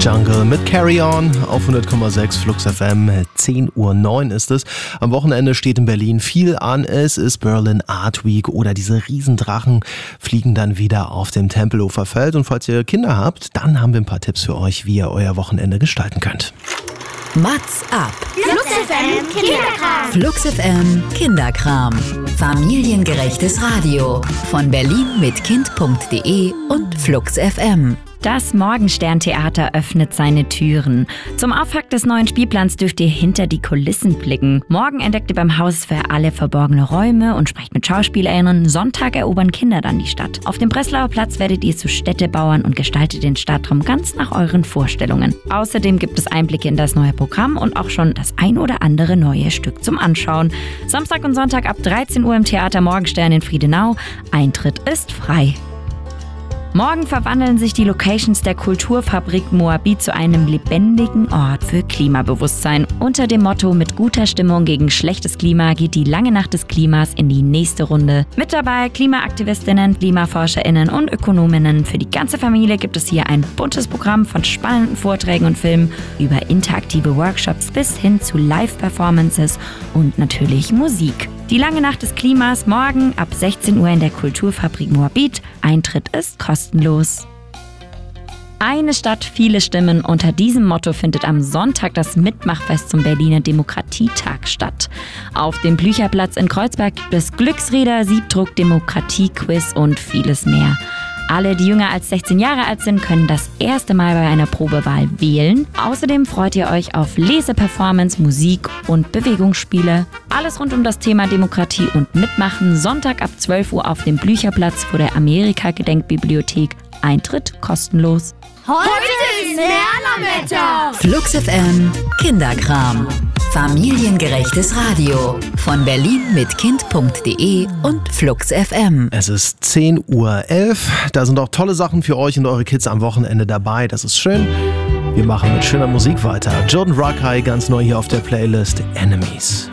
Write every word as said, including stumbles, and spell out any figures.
Jungle mit Carry On auf hundert Komma sechs Flux F M. zehn Uhr neun ist es. Am Wochenende steht in Berlin viel an. Es ist Berlin Art Week oder diese Riesendrachen fliegen dann wieder auf dem Tempelhofer Feld. Und falls ihr Kinder habt, dann haben wir ein paar Tipps für euch, wie ihr euer Wochenende gestalten könnt. Mats ab. Flux F M Kinderkram. Flux F M Kinderkram. Familiengerechtes Radio von Berlin mit Kind punkt de und Flux F M. Das Morgenstern-Theater öffnet seine Türen. Zum Auftakt des neuen Spielplans dürft ihr hinter die Kulissen blicken. Morgen entdeckt ihr beim Haus für alle verborgene Räume und sprecht mit SchauspielerInnen. Sonntag erobern Kinder dann die Stadt. Auf dem Breslauer Platz werdet ihr zu Städtebauern und gestaltet den Stadtraum ganz nach euren Vorstellungen. Außerdem gibt es Einblicke in das neue Programm und auch schon das ein oder andere neue Stück zum Anschauen. Samstag und Sonntag ab dreizehn Uhr im Theater Morgenstern in Friedenau. Eintritt ist frei. Morgen verwandeln sich die Locations der Kulturfabrik Moabit zu einem lebendigen Ort für Klimabewusstsein. Unter dem Motto „Mit guter Stimmung gegen schlechtes Klima" geht die lange Nacht des Klimas in die nächste Runde. Mit dabei Klimaaktivistinnen, KlimaforscherInnen und Ökonominnen. Für die ganze Familie gibt es hier ein buntes Programm von spannenden Vorträgen und Filmen über interaktive Workshops bis hin zu Live-Performances und natürlich Musik. Die lange Nacht des Klimas morgen ab sechzehn Uhr in der Kulturfabrik Moabit. Eintritt ist kostenlos. Eine Stadt, viele Stimmen. Unter diesem Motto findet am Sonntag das Mitmachfest zum Berliner Demokratietag statt. Auf dem Blücherplatz in Kreuzberg gibt es Glücksräder, Siebdruck, Demokratiequiz und vieles mehr. Alle, die jünger als sechzehn Jahre alt sind, können das erste Mal bei einer Probewahl wählen. Außerdem freut ihr euch auf Leseperformance, Musik und Bewegungsspiele. Alles rund um das Thema Demokratie und Mitmachen. Sonntag ab zwölf Uhr auf dem Blücherplatz vor der Amerika-Gedenkbibliothek. Eintritt kostenlos. Heute ist Lernerwetter. Flux F M Kinderkram. Familiengerechtes Radio von Berlin mit Kind punkt de und Flux F M. Es ist zehn Uhr elf. Da sind auch tolle Sachen für euch und eure Kids am Wochenende dabei. Das ist schön. Wir machen mit schöner Musik weiter. Jordan Rakei ganz neu hier auf der Playlist Enemies.